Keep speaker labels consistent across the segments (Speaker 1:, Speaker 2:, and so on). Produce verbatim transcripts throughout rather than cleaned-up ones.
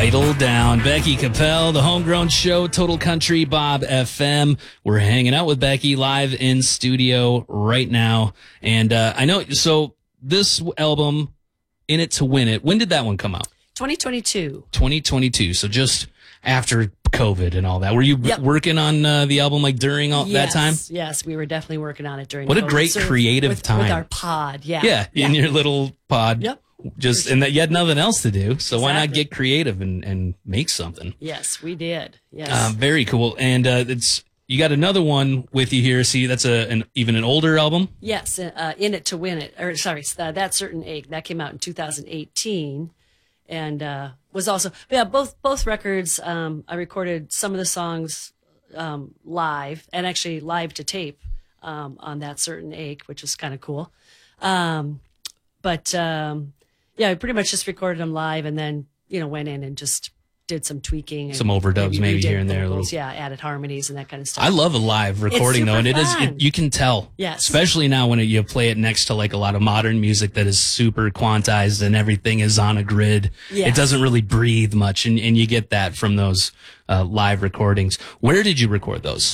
Speaker 1: Idle Down. Becky Capel, the Homegrown Show, Total Country, Bob F M. We're hanging out with Becky live in studio right now. And uh, I know, so this album, In It to Win It, when did that one come out?
Speaker 2: twenty twenty-two.
Speaker 1: twenty twenty-two. So just after COVID and all that. Were you
Speaker 2: Yep.
Speaker 1: b- working on uh, the album like during all
Speaker 2: yes,
Speaker 1: that time?
Speaker 2: Yes, we were definitely working on it during
Speaker 1: What a
Speaker 2: COVID.
Speaker 1: great
Speaker 2: So
Speaker 1: creative
Speaker 2: with,
Speaker 1: time.
Speaker 2: With our pod, yeah.
Speaker 1: Yeah, in your little pod.
Speaker 2: Yep.
Speaker 1: Just and that you had nothing else to do, so why not
Speaker 2: Exactly.
Speaker 1: get creative and, and make something?
Speaker 2: Yes, we did. Yes.
Speaker 1: Um, very cool. And uh, it's you got another one with you here. See, that's a an even an older album.
Speaker 2: yes, uh, In It to Win It, or sorry, uh, That Certain Ache. That came out in two thousand eighteen. And uh, was also, yeah, both both records, um, I recorded some of the songs um, live, and actually live to tape um, on That Certain Ache, which was kind of cool. Um, but, um, yeah, I pretty much just recorded them live and then, you know, went in and just did some tweaking. And
Speaker 1: Some overdubs maybe
Speaker 2: redid
Speaker 1: here and there, a
Speaker 2: vocals,
Speaker 1: little-
Speaker 2: yeah, added harmonies and that kind of stuff.
Speaker 1: I love a live recording though, and it
Speaker 2: super
Speaker 1: is
Speaker 2: fun.
Speaker 1: it, you can tell.
Speaker 2: Yes.
Speaker 1: Especially now when it, you play it next to like a lot of modern music that is super quantized and everything is on a grid.
Speaker 2: Yes.
Speaker 1: It doesn't really breathe much, and, and you get that from those uh, live recordings. Where did you record those?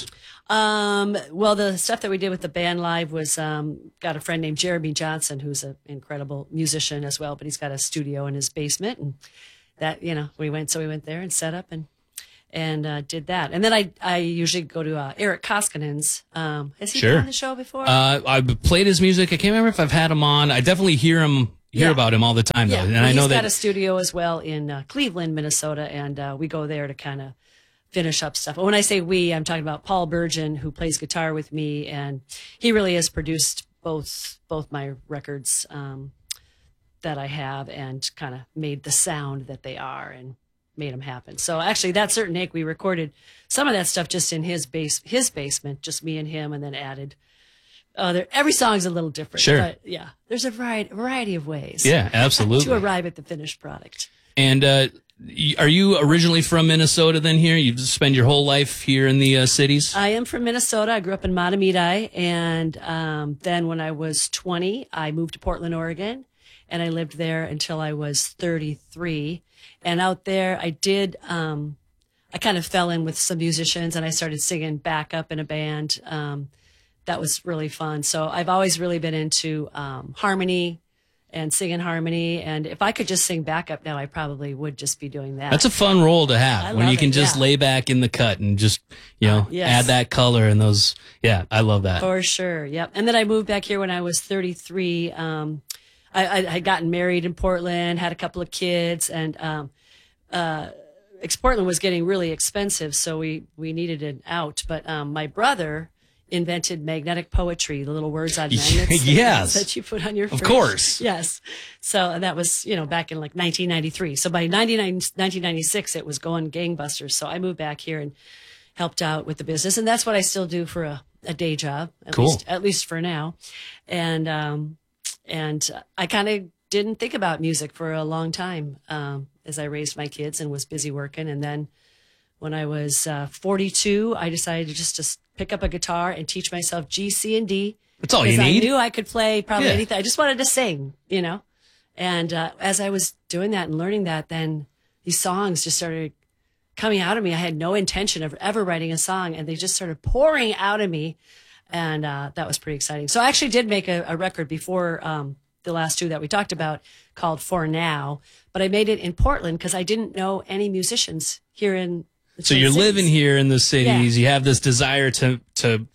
Speaker 2: Um, well, the stuff that we did with the band live was, um, got a friend named Jeremy Johnson, who's an incredible musician as well, but he's got a studio in his basement, and that, you know, we went, so we went there and set up and, and, uh, did that. And then I, I usually go to, uh, Eric Koskinen's. Um, has he
Speaker 1: Sure.
Speaker 2: been on the show before?
Speaker 1: Uh, I've played his music. I can't remember if I've had him on. I definitely hear him, hear
Speaker 2: Yeah.
Speaker 1: about him all the time though.
Speaker 2: yeah.
Speaker 1: And
Speaker 2: Well,
Speaker 1: I know
Speaker 2: he's
Speaker 1: that
Speaker 2: got a studio as well in, uh, Cleveland, Minnesota, and, uh, we go there to kind of finish up stuff. But when I say we, I'm talking about Paul Burgeon, who plays guitar with me, and he really has produced both both my records um, that I have, and kind of made the sound that they are and made them happen. So actually, That Certain Ache, we recorded some of that stuff just in his base, his basement, just me and him, and then added. Uh, there, every song's a little different.
Speaker 1: Sure.
Speaker 2: But yeah, there's a variety, variety of ways.
Speaker 1: Yeah, absolutely.
Speaker 2: to arrive at the finished product.
Speaker 1: And uh, y- are you originally from Minnesota then here? You spend your whole life here in the uh, cities?
Speaker 2: I am from Minnesota. I grew up in Matamidi, and um, then when I was twenty, I moved to Portland, Oregon, and I lived there until I was thirty-three. And out there, I did, um, I kind of fell in with some musicians, and I started singing backup in a band. Um, that was really fun. So I've always really been into um, harmony and singing harmony. And if I could just sing backup now, I probably would just be doing that.
Speaker 1: That's a fun role to have
Speaker 2: I
Speaker 1: when
Speaker 2: love
Speaker 1: you can
Speaker 2: it,
Speaker 1: just
Speaker 2: yeah.
Speaker 1: lay back in the cut and just, you know,
Speaker 2: yes.
Speaker 1: add that color and those. Yeah, I love that.
Speaker 2: For sure. Yep. And then I moved back here when I was thirty-three. Um, I, I had gotten married in Portland, had a couple of kids, and um, uh, ex- Portland was getting really expensive, so we, we needed an out. But um, my brother invented magnetic poetry, the little words on magnets
Speaker 1: Yes.
Speaker 2: that you put on your fridge.
Speaker 1: Of course.
Speaker 2: Yes. So and that was, you know, back in like nineteen ninety-three. So by nineteen ninety-six, it was going gangbusters. So I moved back here and helped out with the business. And that's what I still do for a, a day job, at
Speaker 1: Cool.
Speaker 2: least, at least for now. And, um, and I kind of didn't think about music for a long time, um, as I raised my kids and was busy working. And then when I was uh, forty-two, I decided to just to pick up a guitar and teach myself G, C, and D.
Speaker 1: That's all you
Speaker 2: Because
Speaker 1: need.
Speaker 2: I knew I could play probably
Speaker 1: Yeah.
Speaker 2: anything. I just wanted to sing, you know. And uh, as I was doing that and learning that, then these songs just started coming out of me. I had no intention of ever writing a song, and they just started pouring out of me. And uh, that was pretty exciting. So I actually did make a, a record before um, the last two that we talked about called For Now, but I made it in Portland because I didn't know any musicians here in the
Speaker 1: So
Speaker 2: Twin
Speaker 1: you're
Speaker 2: Cities.
Speaker 1: living here in the cities.
Speaker 2: Yeah.
Speaker 1: You have this desire to to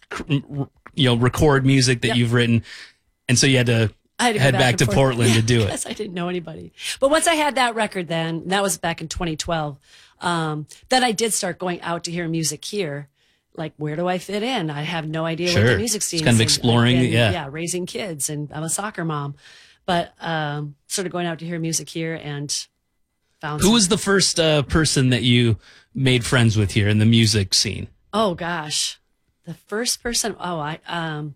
Speaker 1: you know record music that
Speaker 2: Yep.
Speaker 1: you've written, and so you had to
Speaker 2: I had to go
Speaker 1: head back,
Speaker 2: and
Speaker 1: to
Speaker 2: forth.
Speaker 1: Portland
Speaker 2: Yeah,
Speaker 1: to do it.
Speaker 2: because I didn't know anybody. But once I had that record, then that was back in twenty twelve. Um, then I did start going out to hear music here. Like, where do I fit in? I have no idea what
Speaker 1: Sure.
Speaker 2: the music scene
Speaker 1: It's kind of
Speaker 2: is.
Speaker 1: exploring,
Speaker 2: I've been,
Speaker 1: yeah.
Speaker 2: yeah, raising kids, and I'm a soccer mom. But um, sort of going out to hear music here and found
Speaker 1: Who
Speaker 2: some-
Speaker 1: was the first uh, person that you made friends with here in the music scene?
Speaker 2: Oh gosh, the first person. Oh, I, um,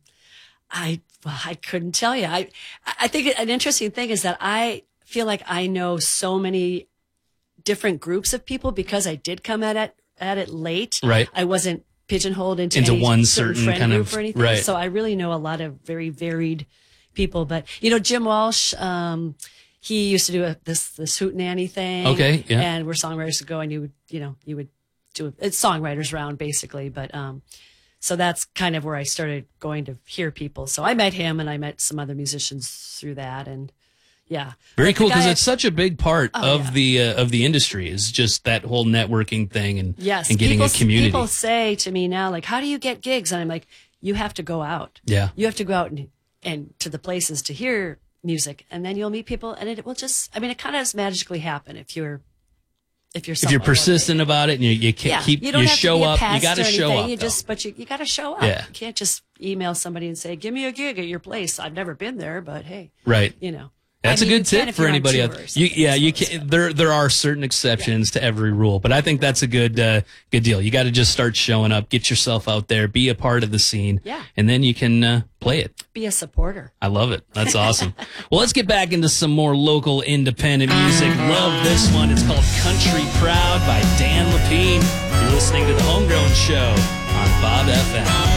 Speaker 2: I, well, I couldn't tell you. I, I think an interesting thing is that I feel like I know so many different groups of people because I did come at it at it late.
Speaker 1: Right.
Speaker 2: I wasn't pigeonholed into,
Speaker 1: Into
Speaker 2: any
Speaker 1: one
Speaker 2: certain,
Speaker 1: certain
Speaker 2: friend
Speaker 1: kind
Speaker 2: group
Speaker 1: of-
Speaker 2: or anything.
Speaker 1: right.
Speaker 2: So I really know a lot of very varied people. But you know, Jim Walsh, um, he used to do a, this this hootenanny thing.
Speaker 1: Okay, yeah.
Speaker 2: And where songwriters would go and you would, you know, you would do a, it's songwriters round basically. But um, so that's kind of where I started going to hear people. So I met him and I met some other musicians through that, and yeah,
Speaker 1: very
Speaker 2: But
Speaker 1: cool
Speaker 2: the
Speaker 1: because
Speaker 2: guy-
Speaker 1: it's such a big part
Speaker 2: Oh,
Speaker 1: of
Speaker 2: yeah.
Speaker 1: the uh, of the industry is just that whole networking thing and
Speaker 2: yes,
Speaker 1: and getting
Speaker 2: people,
Speaker 1: a community.
Speaker 2: People say to me now, like, how do you get gigs? And I'm like, you have to go out.
Speaker 1: Yeah.
Speaker 2: You have to go out and, and to the places to hear music, and then you'll meet people, and it will just, I mean, it kind of does magically happen if you're, if you're,
Speaker 1: If you're
Speaker 2: somewhat
Speaker 1: persistent
Speaker 2: motivated.
Speaker 1: about it and you, you can't
Speaker 2: Yeah,
Speaker 1: keep
Speaker 2: you don't
Speaker 1: you
Speaker 2: have
Speaker 1: show
Speaker 2: to be a
Speaker 1: up, you
Speaker 2: pest
Speaker 1: got to
Speaker 2: or
Speaker 1: show
Speaker 2: anything.
Speaker 1: up.
Speaker 2: You
Speaker 1: though.
Speaker 2: just, but you, you got to show up.
Speaker 1: Yeah.
Speaker 2: You can't just email somebody and say, "Give me a gig at your place." I've never been there, but hey,
Speaker 1: Right.
Speaker 2: you know.
Speaker 1: That's
Speaker 2: I mean,
Speaker 1: a
Speaker 2: you
Speaker 1: good
Speaker 2: can
Speaker 1: tip
Speaker 2: if
Speaker 1: for
Speaker 2: you're on
Speaker 1: anybody
Speaker 2: tour
Speaker 1: else.
Speaker 2: or
Speaker 1: You,
Speaker 2: something,
Speaker 1: yeah, you
Speaker 2: so it's
Speaker 1: can.
Speaker 2: fine.
Speaker 1: There, there are certain exceptions to every rule, but I think that's a good, uh, good deal. You got to just start showing up, get yourself out there, be a part of the scene,
Speaker 2: Yeah.
Speaker 1: and then you can uh, play it.
Speaker 2: Be a supporter.
Speaker 1: I love it. That's awesome. Well, let's get back into some more local independent music. Love this one. It's called "Country Proud" by Dan Lapine. You're listening to the Homegrown Show on Bob F M.